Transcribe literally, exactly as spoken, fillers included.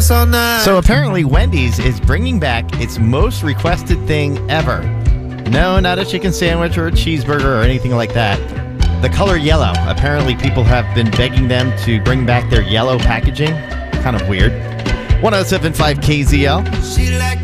us all night. So apparently Wendy's is bringing back its most requested thing ever. No, not a chicken sandwich or a cheeseburger or anything like that. The color yellow. Apparently people have been begging them to bring back their yellow packaging. Kind of weird. one oh seven point five K Z L. She like